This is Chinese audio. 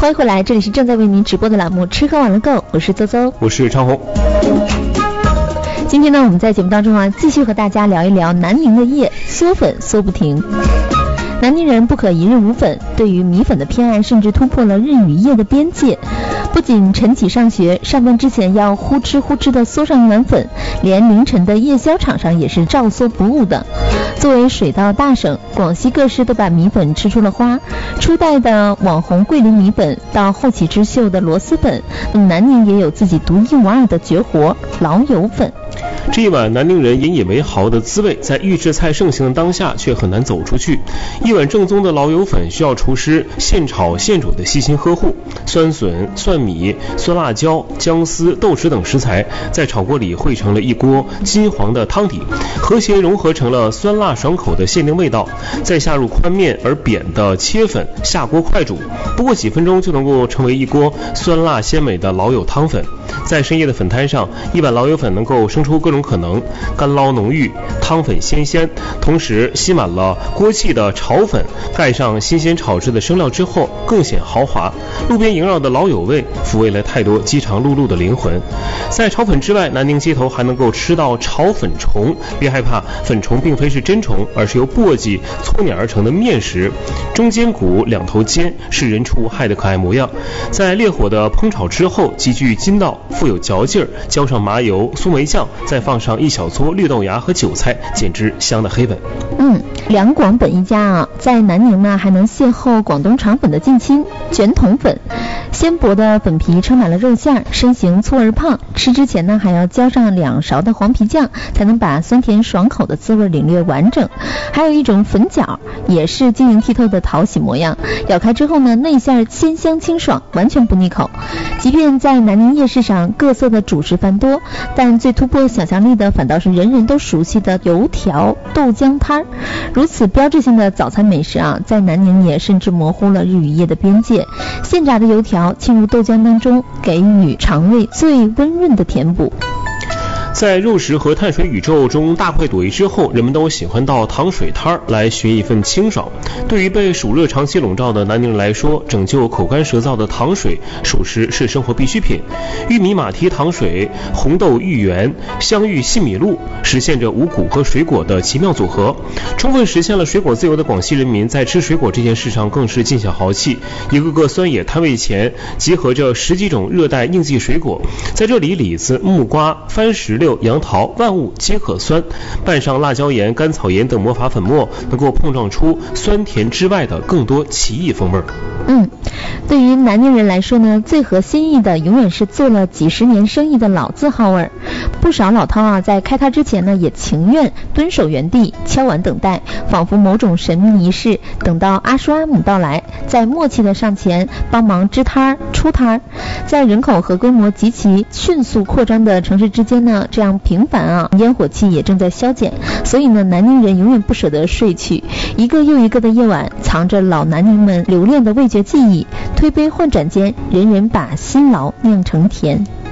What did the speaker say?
欢迎回来，这里是正在为您直播的栏目吃喝玩乐购，我是邹邹， 我是昌红。 今天呢，我们在节目当中继续和大家聊一聊南宁的夜，嗦粉嗦不停。南宁人不可一日无粉，对于米粉的偏爱甚至突破了日与夜的边界。不仅晨起上学，上班之前要呼哧呼哧的嗦上一碗粉，连凌晨的夜宵场上也是照嗦不误的。作为水稻大省，广西各市都把米粉吃出了花。初代的网红桂林米粉，到后起之秀的螺蛳粉，那么南宁也有自己独一无二的绝活——老友粉。 这一碗南宁人引以为豪的滋味，在预制菜盛行的当下却很难走出去。一碗正宗的老友粉需要厨师现炒现煮的细心呵护，酸笋、蒜米、酸辣椒、姜丝、豆豉等食材在炒锅里汇成了一锅金黄的汤底，和谐融合成了酸辣爽口的限定味道，再下入宽面而扁的切粉，下锅快煮，不过几分钟就能够成为一锅酸辣鲜美的老友汤粉。在深夜的粉摊上，一碗老友粉能够生出各种可能，干捞浓郁，汤粉鲜鲜，同时吸满了锅气的炒粉，盖上新鲜炒制的生料之后更显豪华。路边萦绕的老友味抚慰了太多饥肠辘辘的灵魂。在炒粉之外，南宁街头还能够吃到炒粉虫，别害怕，粉虫并非是真虫，而是由簸箕搓碾而成的面食，中间鼓，两头尖，是人畜无害的可爱模样。在烈火的烹炒之后，极具筋道，富有嚼劲儿，浇上麻油、苏梅酱，再放上一小撮绿豆芽和韭菜，简直香的黑粉。 两广本一家在南宁呢还能邂逅广东肠粉的近亲卷筒粉。鲜薄的粉皮撑满了肉馅，身形粗而胖，吃之前呢还要浇上2勺的黄皮酱，才能把酸甜爽口的滋味领略完整。还有一种粉饺，也是晶莹剔透的讨喜模样，咬开之后呢，内馅鲜香清爽，完全不腻口。即便在南宁夜市上各色的主食繁多，但最突破想象力的反倒是人人都熟悉的油条豆浆摊。如此标志性的早餐美食在南宁也甚至模糊了日与夜的边界。现炸的油条浸入豆浆当中，给予肠胃最温润的填补。 在肉食和碳水宇宙中大快朵颐之后，人们都喜欢到糖水摊来寻一份清爽。对于被暑热长期笼罩的南宁人来说，拯救口干舌燥的糖水属实是生活必需品。玉米马蹄糖水、红豆芋圆、香芋细米露，实现着五谷和水果的奇妙组合，充分实现了水果自由的广西人民在吃水果这件事上更是尽显豪气。一个个酸野摊位前集合着10几种热带应季水果，在这里李子、木瓜、番石榴、杨桃万物皆可酸，拌上辣椒盐、甘草盐等魔法粉末，能够碰撞出酸甜之外的更多奇异风味。 对于南宁人来说呢，最合心意的永远是做了几十年生意的老字号味。不少老饕在开摊之前呢，也情愿蹲守原地，敲碗等待，仿佛某种神秘仪式，等到阿叔阿姆到来，再默契的上前帮忙支摊出摊。在人口和规模极其迅速扩张的城市之间呢，这样频繁烟火气也正在消减，所以呢，南宁人永远不舍得睡去。一个又一个的夜晚，藏着老南宁们留恋的味觉记忆，推杯换盏间，人人把辛劳酿成甜。